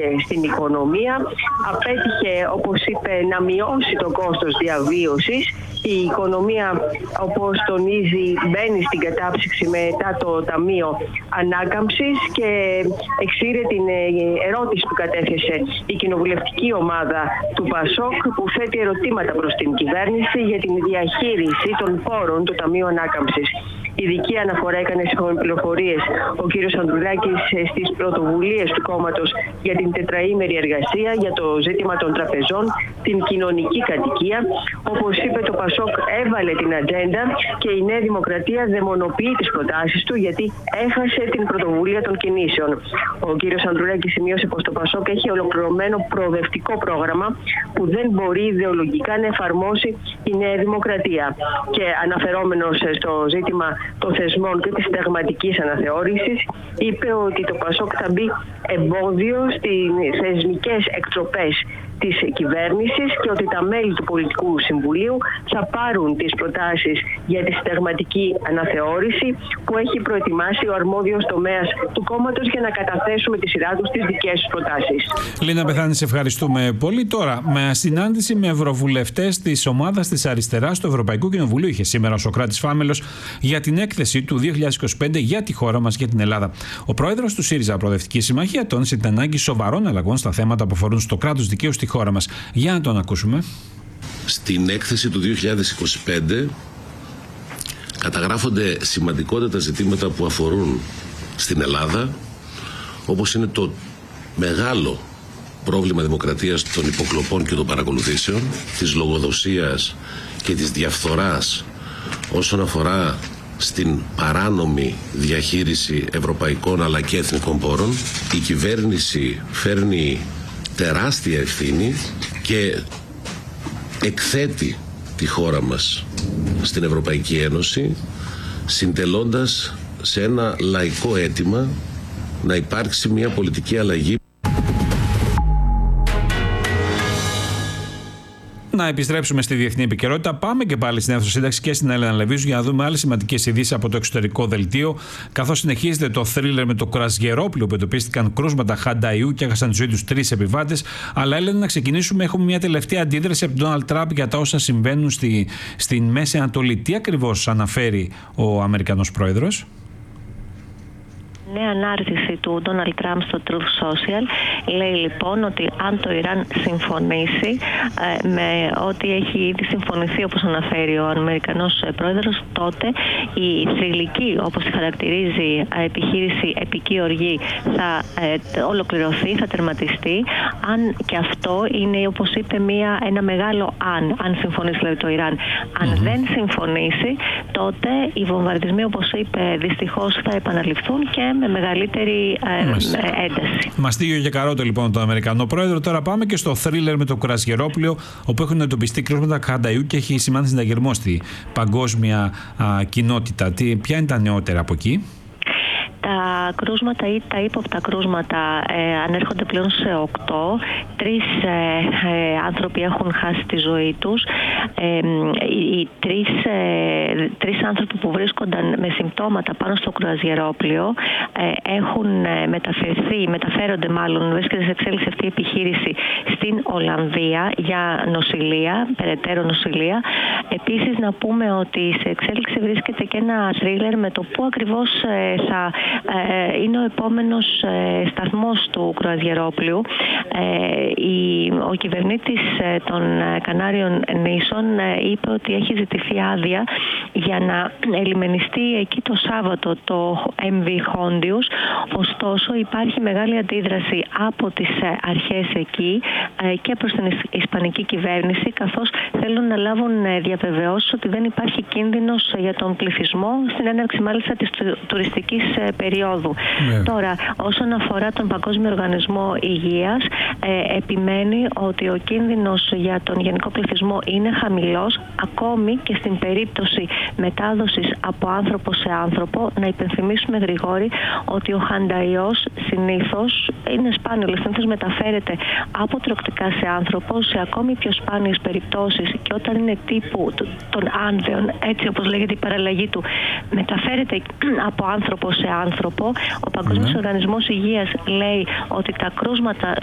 στην οικονομία, απέτυχε, όπως είπε, να μειώσει το κόστος διαβίωσης. Η οικονομία, όπως τονίζει, μπαίνει στην κατάψυξη μετά το Ταμείο Ανάκαμψης και εξήρε την ερώτηση που κατέθεσε η κοινοβουλευτική ομάδα του ΠΑΣΟΚ, που θέτει ερωτήματα προς την κυβέρνηση για την διαχείριση των πόρων του Ταμείου Ανάκαμψης. Ειδική αναφορά έκανε σύμφωνα με πληροφορίες ο κύριος Ανδρουλάκης στις πρωτοβουλίες του κόμματος για την τετραήμερη εργασία, για το ζήτημα των τραπεζών, την κοινωνική κατοικία. Όπως είπε, το ΠΑΣΟΚ έβαλε την ατζέντα και η Νέα Δημοκρατία δαιμονοποιεί τις προτάσεις του, γιατί έχασε την πρωτοβουλία των κινήσεων. Ο κύριος Ανδρουλάκης σημείωσε πως το ΠΑΣΟΚ έχει ολοκληρωμένο προοδευτικό πρόγραμμα που δεν μπορεί ιδεολογικά να εφαρμόσει η Νέα Δημοκρατία. Και αναφερόμενος στο ζήτημα των θεσμών και της συνταγματικής αναθεώρησης, είπε ότι το ΠΑΣΟΚ θα μπει εμπόδιο στις θεσμικές εκτροπές της κυβέρνησης και ότι τα μέλη του Πολιτικού Συμβουλίου θα πάρουν τις προτάσεις για τη συνταγματική αναθεώρηση που έχει προετοιμάσει ο αρμόδιος τομέας του κόμματος για να καταθέσουν με τη σειρά τους τις δικές τους προτάσεις. Λίνα Πεθάνη, σε ευχαριστούμε πολύ. Τώρα, με συνάντηση με ευρωβουλευτές της ομάδας της Αριστεράς του Ευρωπαϊκού Κοινοβουλίου είχε σήμερα ο Σωκράτης Φάμελος για την έκθεση του 2025 για τη χώρα μας, για την Ελλάδα. Ο πρόεδρος του ΣΥΡΙΖΑ Προοδευτική Συμμαχία τόνισε την ανάγκη σοβαρών αλλαγών στα θέματα που αφορούν στο κράτος δικαίου στη χώρα μας. Για να τον ακούσουμε. Στην έκθεση του 2025 καταγράφονται σημαντικότατα ζητήματα που αφορούν στην Ελλάδα, όπως είναι το μεγάλο πρόβλημα δημοκρατίας των υποκλοπών και των παρακολουθήσεων, της λογοδοσίας και της διαφθοράς όσον αφορά στην παράνομη διαχείριση ευρωπαϊκών αλλά και εθνικών πόρων. Η κυβέρνηση φέρνει τεράστια ευθύνη και εκθέτει τη χώρα μας στην Ευρωπαϊκή Ένωση, συντελώντας σε ένα λαϊκό αίτημα να υπάρξει μια πολιτική αλλαγή. Να επιστρέψουμε στη διεθνή επικαιρότητα. Πάμε και πάλι στην αίθουσα σύνταξη και στην Έλενα Λεβίζου για να δούμε άλλες σημαντικές ειδήσεις από το εξωτερικό δελτίο. Καθώς συνεχίζεται το θρίλερ με το κρουαζιερόπλοιο που εντοπίστηκαν κρούσματα χανταϊού και έχασαν τη ζωή τους 3 επιβάτες. Αλλά Έλενα, να ξεκινήσουμε. Έχουμε μια τελευταία αντίδραση από τον Ντόναλντ Τραμπ για τα όσα συμβαίνουν στην Μέση Ανατολή. Τι ακριβώς αναφέρει ο Αμερικανός πρόεδρος? Νέα ανάρτηση του Ντόναλντ Τραμπ στο Truth Social λέει λοιπόν ότι αν το Ιράν συμφωνήσει με ό,τι έχει ήδη συμφωνηθεί, όπως αναφέρει ο Αμερικανός πρόεδρος, τότε η θρυλική, όπως τη χαρακτηρίζει, επιχείρηση επική οργή θα ολοκληρωθεί, θα τερματιστεί, αν και αυτό είναι, όπως είπε, ένα μεγάλο αν συμφωνήσει δηλαδή το Ιράν. Αν δεν συμφωνήσει, τότε οι βομβαρδισμοί, όπως είπε, δυστυχώς θα επαναληφθούν και με μεγαλύτερη ένταση. Μαστίγιο και καρότο λοιπόν τον Αμερικανό πρόεδρο. Τώρα πάμε και στο θρίλερ με το κρουαζιερόπλοιο, όπου έχουν εντοπιστεί κρούσματα χανταϊού και έχει σημάνει συναγερμό στη παγκόσμια κοινότητα. Ποια είναι τα νεότερα από εκεί? Τα κρούσματα ή τα ύποπτα κρούσματα ανέρχονται πλέον σε 8. 3 άνθρωποι έχουν χάσει τη ζωή τους. Οι 3 άνθρωποι που βρίσκονταν με συμπτώματα πάνω στο κρουαζιερόπλοιο έχουν μεταφέρονται μάλλον, βρίσκεται σε εξέλιξη αυτή η επιχείρηση στην Ολλανδία για νοσηλεία, περαιτέρω νοσηλεία. Επίσης να πούμε ότι σε εξέλιξη βρίσκεται και ένα θρίλερ με το πού ακριβώς θα είναι ο επόμενος σταθμός του κρουαζιερόπλοιου. Ο κυβερνήτης των Κανάριων νήσων είπε ότι έχει ζητηθεί άδεια για να ελιμενιστεί εκεί το Σάββατο το MV Hondius. Ωστόσο υπάρχει μεγάλη αντίδραση από τις αρχές εκεί και προς την ισπανική κυβέρνηση, καθώς θέλουν να λάβουν διαβεβαιώσεις ότι δεν υπάρχει κίνδυνος για τον πληθυσμό στην έναρξη μάλιστα της τουριστικής περίοδου. Τώρα, όσον αφορά τον Παγκόσμιο Οργανισμό Υγείας, επιμένει ότι ο κίνδυνος για τον γενικό πληθυσμό είναι χαμηλός, ακόμη και στην περίπτωση μετάδοσης από άνθρωπο σε άνθρωπο. Να υπενθυμίσουμε, Γρηγόρη, ότι ο χανταϊός συνήθως είναι σπάνιο, συνήθως μεταφέρεται από τρωκτικά σε άνθρωπο, σε ακόμη πιο σπάνιες περιπτώσεις και όταν είναι τύπου των άνδεων, έτσι όπως λέγεται η παραλλαγή του, μεταφέρεται από άνθρωπο σε άνθρωπο. Ο Παγκόσμιος Οργανισμός Υγείας λέει ότι τα κρούσματα